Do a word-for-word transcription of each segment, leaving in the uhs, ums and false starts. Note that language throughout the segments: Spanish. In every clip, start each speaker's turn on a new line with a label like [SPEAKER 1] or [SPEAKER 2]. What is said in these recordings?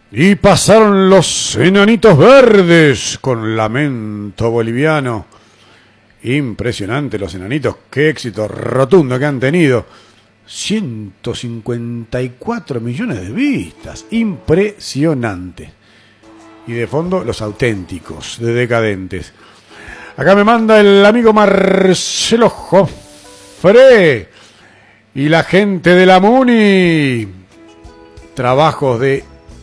[SPEAKER 1] Y pasaron los Enanitos Verdes con Lamento Boliviano. Impresionante los Enanitos, qué éxito rotundo que han tenido. ciento cincuenta y cuatro millones de vistas, impresionante. Y de fondo los Auténticos, de Decadentes. Acá me manda el amigo Marcelo Jofré y la gente de la Muni. Trabajos de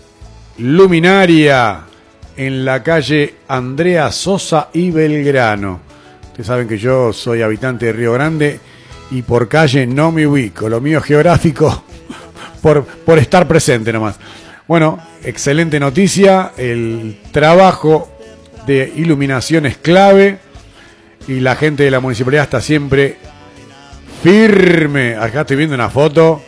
[SPEAKER 1] luminaria en la calle Andrea Sosa y Belgrano. Ustedes saben que yo soy habitante de Río Grande y por calle no me ubico. Lo mío es geográfico por, por estar presente nomás. Bueno, excelente noticia. El trabajo de iluminación es clave y la gente de la municipalidad está siempre firme. Acá estoy viendo una foto.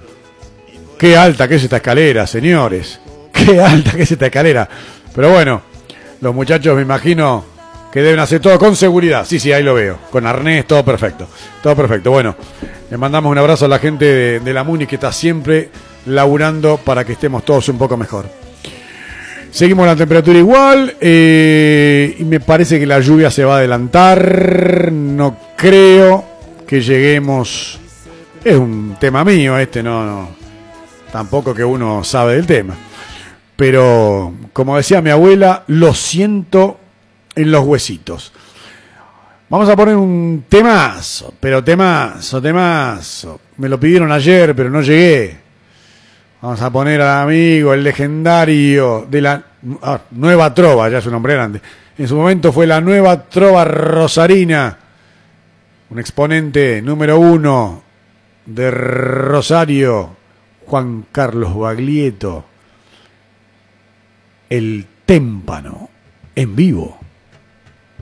[SPEAKER 1] Qué alta que es esta escalera, señores. Qué alta que es esta escalera. Pero bueno, los muchachos me imagino que deben hacer todo con seguridad. Sí, sí, ahí lo veo. Con arnés, todo perfecto. Todo perfecto. Bueno, le mandamos un abrazo a la gente de, de la Muni que está siempre laburando para que estemos todos un poco mejor. Seguimos la temperatura igual. Eh, y me parece que la lluvia se va a adelantar. No creo que lleguemos. Es un tema mío este, no, no. Tampoco que uno sabe del tema. Pero, como decía mi abuela, lo siento en los huesitos. Vamos a poner un temazo, pero temazo, temazo. Me lo pidieron ayer, pero no llegué. Vamos a poner al amigo, el legendario de la ah, Nueva Trova, ya es un nombre grande. En su momento fue la Nueva Trova Rosarina. Un exponente número uno de Rosario, Juan Carlos Baglietto. El Témpano, en vivo.